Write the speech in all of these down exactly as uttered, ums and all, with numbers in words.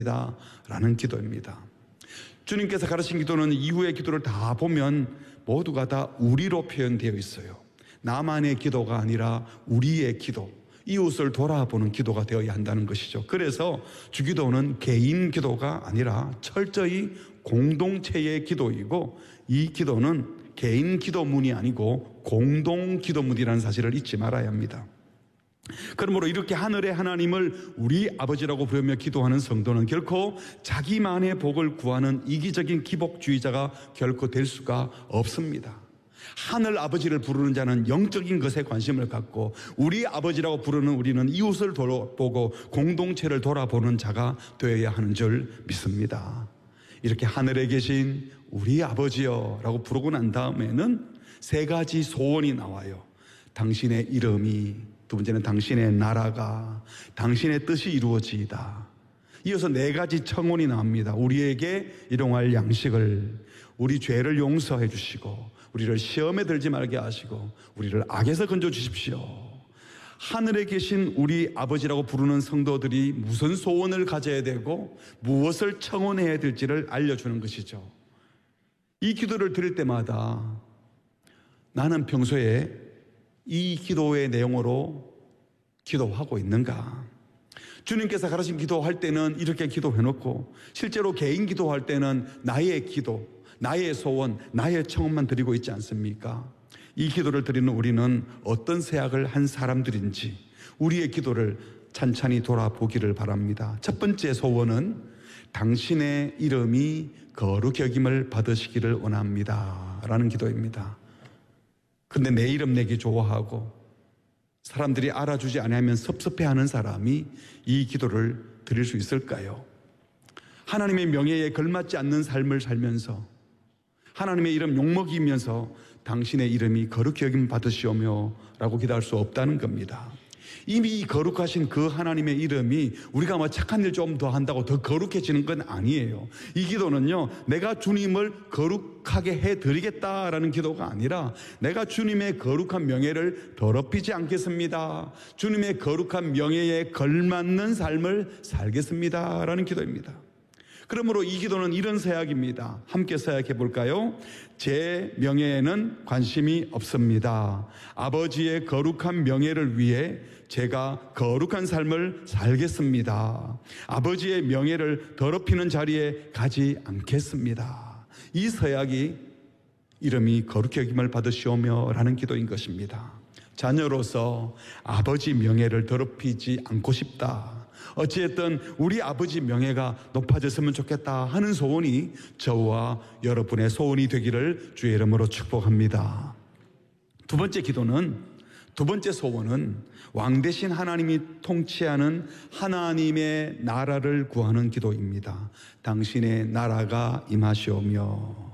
라는 기도입니다. 주님께서 가르친 기도는 이후의 기도를 다 보면 모두가 다 우리로 표현되어 있어요. 나만의 기도가 아니라 우리의 기도, 이웃을 돌아보는 기도가 되어야 한다는 것이죠. 그래서 주기도는 개인 기도가 아니라 철저히 공동체의 기도이고, 이 기도는 개인 기도문이 아니고 공동 기도문이라는 사실을 잊지 말아야 합니다. 그러므로 이렇게 하늘의 하나님을 우리 아버지라고 부르며 기도하는 성도는 결코 자기만의 복을 구하는 이기적인 기복주의자가 결코 될 수가 없습니다. 하늘 아버지를 부르는 자는 영적인 것에 관심을 갖고, 우리 아버지라고 부르는 우리는 이웃을 돌아보고 공동체를 돌아보는 자가 되어야 하는 줄 믿습니다. 이렇게 하늘에 계신 우리 아버지여 라고 부르고 난 다음에는 세 가지 소원이 나와요. 당신의 이름이, 두 번째는 당신의 나라가, 당신의 뜻이 이루어지이다. 이어서 네 가지 청혼이 나옵니다. 우리에게 일용할 양식을, 우리 죄를 용서해 주시고, 우리를 시험에 들지 말게 하시고, 우리를 악에서 건져 주십시오. 하늘에 계신 우리 아버지라고 부르는 성도들이 무슨 소원을 가져야 되고 무엇을 청혼해야 될지를 알려주는 것이죠. 이 기도를 드릴 때마다 나는 평소에 이 기도의 내용으로 기도하고 있는가? 주님께서 가르친 기도할 때는 이렇게 기도해놓고, 실제로 개인 기도할 때는 나의 기도, 나의 소원, 나의 청원만 드리고 있지 않습니까? 이 기도를 드리는 우리는 어떤 세약을 한 사람들인지 우리의 기도를 찬찬히 돌아보기를 바랍니다. 첫 번째 소원은 당신의 이름이 거룩히 여김을 받으시기를 원합니다 라는 기도입니다. 근데 내 이름 내기 좋아하고 사람들이 알아주지 않으면 섭섭해하는 사람이 이 기도를 드릴 수 있을까요? 하나님의 명예에 걸맞지 않는 삶을 살면서 하나님의 이름 욕먹이면서 당신의 이름이 거룩히 여김 받으시오며 라고 기도할 수 없다는 겁니다. 이미 거룩하신 그 하나님의 이름이 우리가 뭐 착한 일 좀 더 한다고 더 거룩해지는 건 아니에요. 이 기도는요, 내가 주님을 거룩하게 해드리겠다라는 기도가 아니라 내가 주님의 거룩한 명예를 더럽히지 않겠습니다, 주님의 거룩한 명예에 걸맞는 삶을 살겠습니다 라는 기도입니다. 그러므로 이 기도는 이런 서약입니다. 함께 서약해 볼까요? 제 명예에는 관심이 없습니다. 아버지의 거룩한 명예를 위해 제가 거룩한 삶을 살겠습니다. 아버지의 명예를 더럽히는 자리에 가지 않겠습니다. 이 서약이 이름이 거룩히 여김을 받으시오며 라는 기도인 것입니다. 자녀로서 아버지 명예를 더럽히지 않고 싶다, 어찌됐든 우리 아버지 명예가 높아졌으면 좋겠다 하는 소원이 저와 여러분의 소원이 되기를 주의 이름으로 축복합니다. 두 번째 기도는, 두 번째 소원은 왕 대신 하나님이 통치하는 하나님의 나라를 구하는 기도입니다. 당신의 나라가 임하시오며.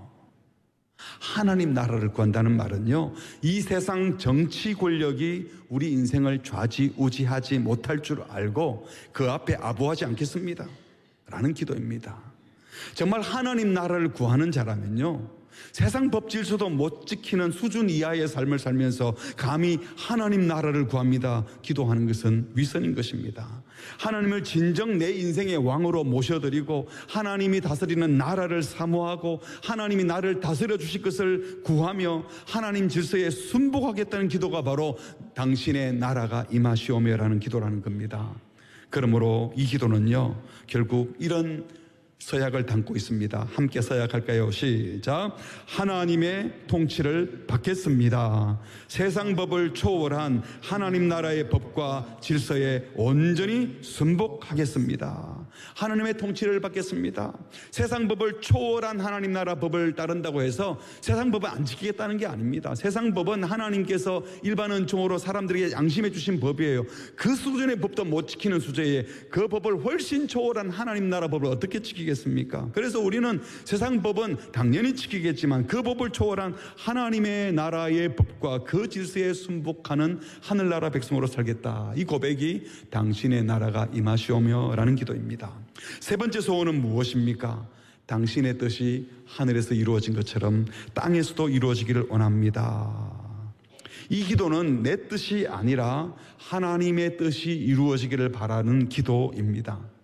하나님 나라를 구한다는 말은요, 이 세상 정치 권력이 우리 인생을 좌지우지하지 못할 줄 알고 그 앞에 아부하지 않겠습니다 라는 기도입니다. 정말 하나님 나라를 구하는 자라면요, 세상 법 질서도 못 지키는 수준 이하의 삶을 살면서 감히 하나님 나라를 구합니다 기도하는 것은 위선인 것입니다. 하나님을 진정 내 인생의 왕으로 모셔드리고 하나님이 다스리는 나라를 사모하고 하나님이 나를 다스려 주실 것을 구하며 하나님 질서에 순복하겠다는 기도가 바로 당신의 나라가 임하시오며라는 기도라는 겁니다. 그러므로 이 기도는요, 결국 이런 서약을 담고 있습니다. 함께 서약할까요? 시작. 하나님의 통치를 받겠습니다. 세상 법을 초월한 하나님 나라의 법과 질서에 온전히 순복하겠습니다. 하나님의 통치를 받겠습니다. 세상 법을 초월한 하나님 나라 법을 따른다고 해서 세상 법을 안 지키겠다는 게 아닙니다. 세상 법은 하나님께서 일반 은총으로 사람들에게 양심해 주신 법이에요. 그 수준의 법도 못 지키는 수준에 그 법을 훨씬 초월한 하나님 나라 법을 어떻게 지키겠습니까? 그래서 우리는 세상 법은 당연히 지키겠지만 그 법을 초월한 하나님의 나라의 법과 그 질서에 순복하는 하늘나라 백성으로 살겠다, 이 고백이 당신의 나라가 임하시오며 라는 기도입니다. 세 번째 소원은 무엇입니까? 당신의 뜻이 하늘에서 이루어진 것처럼 땅에서도 이루어지기를 원합니다. 이 기도는 내 뜻이 아니라 하나님의 뜻이 이루어지기를 바라는 기도입니다.